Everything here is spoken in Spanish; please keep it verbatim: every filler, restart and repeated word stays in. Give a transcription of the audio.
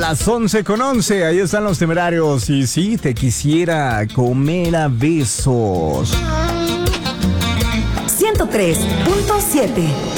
las once con once, ahí están los Temerarios. Y sí, te quisiera comer a besos. ciento tres punto siete